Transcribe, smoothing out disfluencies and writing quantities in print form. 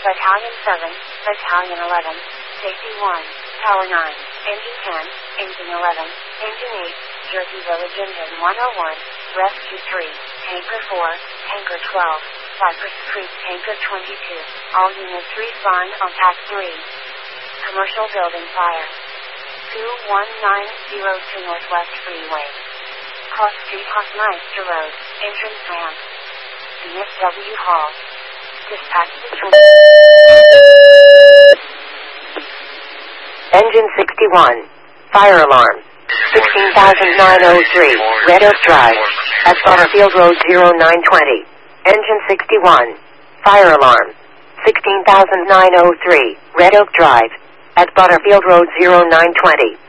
Battalion 7, Battalion 11, Safety 1, Tower 9, Engine 10, Engine 11, Engine 8, Jersey Village Engine 101, Rescue 3, Tanker 4, Tanker 12, Cypress Creek Tanker 22, all units respond on Path 3. Commercial building fire. 2190 Northwest Freeway. Cross Street Hoffmeister Road, entrance ramp. DFW Hall. Dispatch to Engine 61. Fire alarm. 16,903, Red Oak Drive. At Butterfield Road 0920. Engine 61. Fire alarm. 16,903, Red Oak Drive. At Butterfield Road 0920.